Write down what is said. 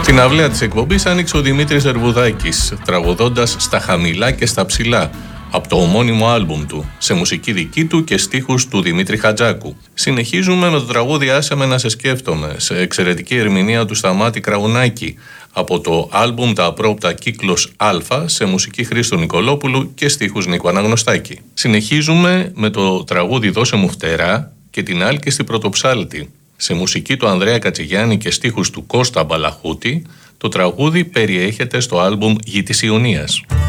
Την αυλαία της εκπομπής άνοιξε ο Δημήτρης Ερβουδάκης, τραγουδώντας «Στα χαμηλά και στα ψηλά» από το ομώνυμο άλμπουμ του, σε μουσική δική του και στίχους του Δημήτρη Χατζάκου. Συνεχίζουμε με το τραγούδι «Άσε με να σε σκέφτομαι», σε εξαιρετική ερμηνεία του Σταμάτη Κραουνάκη, από το άλμπουμ «Τα απρόπτα κύκλος Α», σε μουσική Χρήστου Νικολόπουλου και στίχους Νίκου Αναγνωστάκη. Συνεχίζουμε με το τραγούδι «Δώσε μου φτερά» και την άλκηστη Πρωτοψάλτη, σε μουσική του Ανδρέα Κατσιγιάννη και στίχους του Κώστα Μπαλαχούτη. Το τραγούδι περιέχεται στο άλμπουμ «Γη της Ιωνίας».